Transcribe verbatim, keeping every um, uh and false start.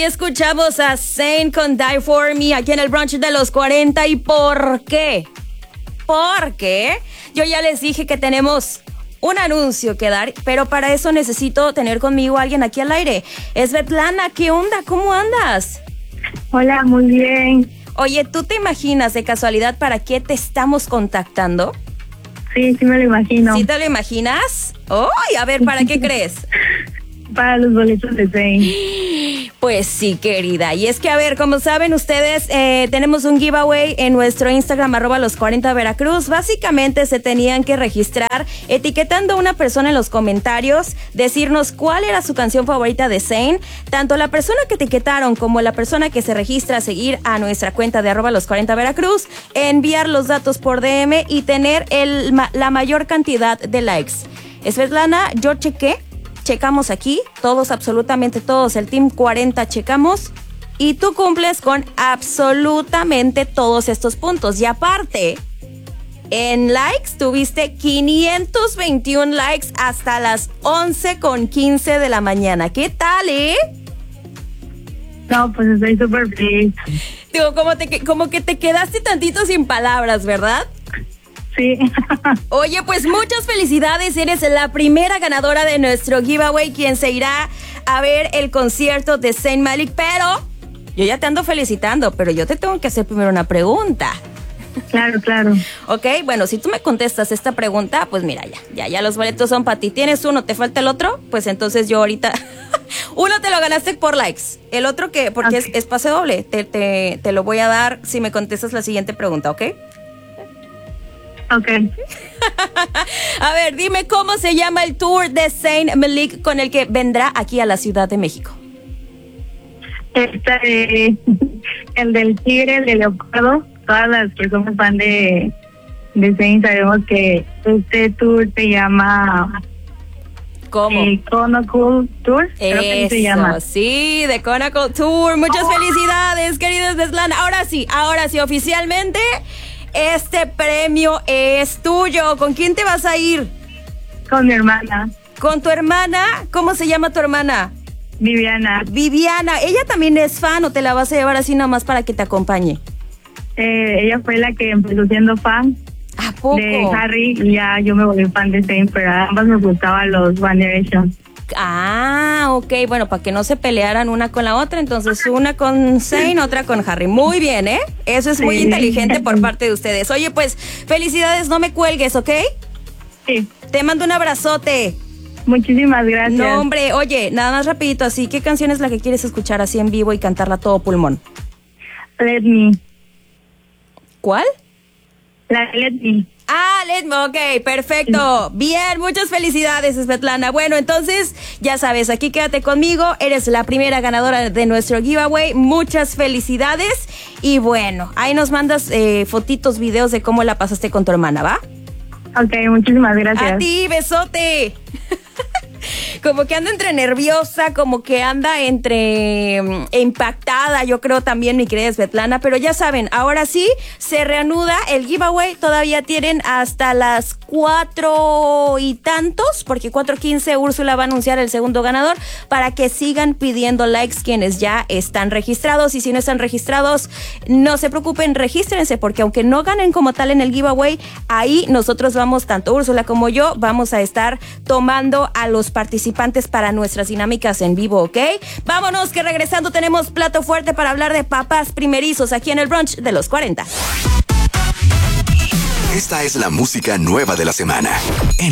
escuchamos a Zayn con Die For Me aquí en el brunch de los cuarenta. ¿Y por qué? Porque yo ya les dije que tenemos un anuncio que dar, pero para eso necesito tener conmigo a alguien aquí al aire. Svetlana, ¿qué onda? ¿Cómo andas? Hola, muy bien. Oye, ¿tú te imaginas de casualidad para qué te estamos contactando? Sí, sí me lo imagino. ¿Sí te lo imaginas? ¡Ay! A ver, ¿para qué crees? Para los boletos de Zayn. Pues sí, querida. Y es que, a ver, como saben ustedes, eh, tenemos un giveaway en nuestro Instagram, arroba los cuarenta Veracruz. Básicamente se tenían que registrar etiquetando a una persona en los comentarios, decirnos cuál era su canción favorita de Zayn. Tanto la persona que etiquetaron como la persona que se registra a seguir a nuestra cuenta de arroba los cuarenta Veracruz, enviar los datos por D M y tener el, la mayor cantidad de likes. Svetlana, yo chequé. Checamos aquí, todos, absolutamente todos, el Team cuarenta checamos y tú cumples con absolutamente todos estos puntos. Y aparte, en likes tuviste quinientos veintiún likes hasta las once con quince de la mañana. ¿Qué tal, eh? No, pues estoy súper feliz. Digo, como, te, como que te quedaste tantito sin palabras, ¿verdad? Sí. Oye, pues muchas felicidades, eres la primera ganadora de nuestro giveaway, quien se irá a ver el concierto de Zayn Malik, pero yo ya te ando felicitando, pero yo te tengo que hacer primero una pregunta. Claro, claro. Ok, bueno, si tú me contestas esta pregunta, pues mira, ya, ya, ya los boletos son para ti. ¿Tienes uno, te falta el otro? Pues entonces yo ahorita, uno te lo ganaste por likes, el otro que, porque okay. es, es pase doble, te, te, te lo voy a dar si me contestas la siguiente pregunta, ¿ok? Ok. A ver, dime cómo se llama el tour de Zayn Malik con el que vendrá aquí a la Ciudad de México. Este, el del tigre, el de leopardo. Todas las que somos fan de, de Zayn sabemos que este tour se llama... ¿Cómo? El Conacool Tour. Creo que así se llama. Sí, de Conacool Tour. Muchas oh. felicidades, queridos Svetlana. Ahora sí, ahora sí, oficialmente... este premio es tuyo. ¿Con quién te vas a ir? Con mi hermana. ¿Con tu hermana? ¿Cómo se llama tu hermana? Viviana. Viviana. ¿Ella también es fan o te la vas a llevar así nomás para que te acompañe? Eh, ella fue la que empezó siendo fan. ¿A poco? De Harry, y ya yo me volví fan de Zayn, pero a ambas me gustaban los One Direction. Ah, ok, bueno, para que no se pelearan una con la otra, entonces una con Zayn, otra con Harry. Muy bien, ¿eh? Eso es muy sí. inteligente por parte de ustedes. Oye, pues, felicidades, no me cuelgues, ¿ok? Sí. Te mando un abrazote. Muchísimas gracias. No, hombre, oye, nada más rapidito así, ¿qué canción es la que quieres escuchar así en vivo y cantarla a todo pulmón? Let Me. ¿Cuál? La Let Me. Ah, Let Me, ok, perfecto. Bien, muchas felicidades, Svetlana. Bueno, entonces, ya sabes, aquí quédate conmigo. Eres la primera ganadora de nuestro giveaway. Muchas felicidades. Y bueno, ahí nos mandas eh, fotitos, videos de cómo la pasaste con tu hermana, ¿va? Ok, muchísimas gracias. A ti, besote. Como que anda entre nerviosa, como que anda entre um, impactada, yo creo también, mi querida Svetlana, pero ya saben, ahora sí, se reanuda el giveaway, todavía tienen hasta las cuatro y tantos, porque cuatro quince Úrsula va a anunciar el segundo ganador, para que sigan pidiendo likes quienes ya están registrados, y si no están registrados, no se preocupen, regístrense, porque aunque no ganen como tal en el giveaway, ahí nosotros vamos, tanto Úrsula como yo, vamos a estar tomando a los participantes para nuestras dinámicas en vivo, ¿ok? Vámonos, que regresando tenemos plato fuerte para hablar de papás primerizos aquí en el brunch de los cuarenta. Esta es la música nueva de la semana.